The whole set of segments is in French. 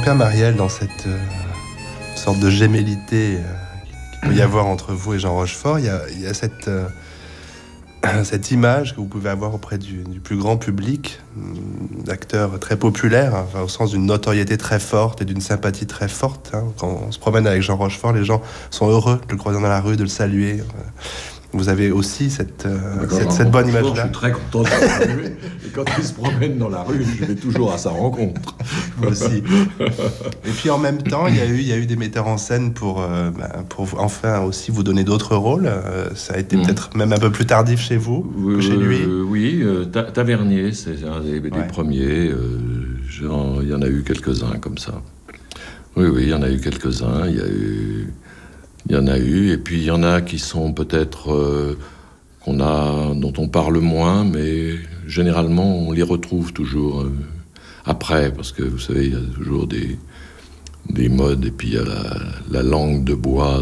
Jean-Pierre Marielle, dans cette sorte de gémellité qu'il peut y avoir entre vous et Jean Rochefort, il y a cette image que vous pouvez avoir auprès du plus grand public, d'acteurs très populaires, enfin, au sens d'une notoriété très forte et d'une sympathie très forte. Quand on se promène avec Jean Rochefort, les gens sont heureux de le croiser dans la rue, de le saluer. Vous avez aussi cette bonne image-là. Je suis très content de le saluer. Et quand il se promène dans la rue, je vais toujours à sa rencontre. Moi aussi. Et puis en même temps, il y a eu des metteurs en scène pour enfin aussi vous donner d'autres rôles. Ça a été peut-être même un peu plus tardif chez vous que chez lui. Oui, Tavernier, c'est un des premiers. Il y en a eu quelques-uns comme ça. Oui, il y en a eu quelques-uns. Il y en a eu, et puis il y en a qui sont peut-être dont on parle moins, mais généralement on les retrouve toujours après, parce que vous savez, il y a toujours des modes, et puis il y a la langue de bois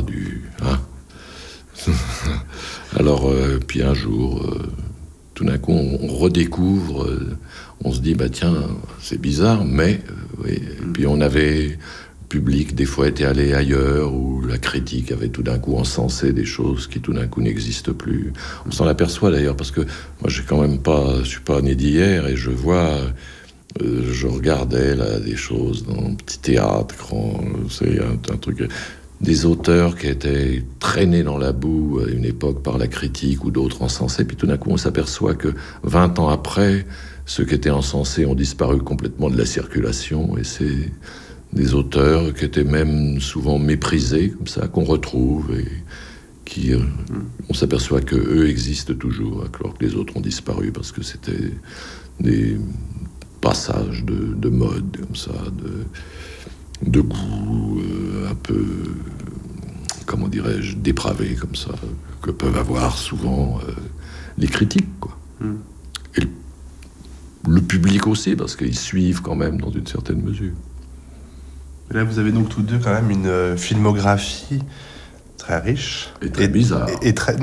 Alors, puis un jour, tout d'un coup, on redécouvre, on se dit, tiens, c'est bizarre, mais... oui. Et puis on avait... public des fois était allé ailleurs, où la critique avait tout d'un coup encensé des choses qui tout d'un coup n'existent plus. On s'en aperçoit d'ailleurs, parce que moi je suis pas né d'hier, et je vois, je regardais là des choses dans un petit théâtre grand, c'est un truc, des auteurs qui étaient traînés dans la boue à une époque par la critique ou d'autres encensés, puis tout d'un coup on s'aperçoit que 20 ans après, ceux qui étaient encensés ont disparu complètement de la circulation, et c'est des auteurs qui étaient même souvent méprisés, comme ça, qu'on retrouve, et qui, on s'aperçoit qu'eux existent toujours, alors que les autres ont disparu, parce que c'était des passages de mode, comme ça, de goût, un peu, comment dirais-je, dépravés, comme ça, que peuvent avoir souvent les critiques, quoi. Et le public aussi, parce qu'ils suivent quand même, dans une certaine mesure. Là, vous avez donc tous deux quand même une filmographie très riche. Et très bizarre. Et très...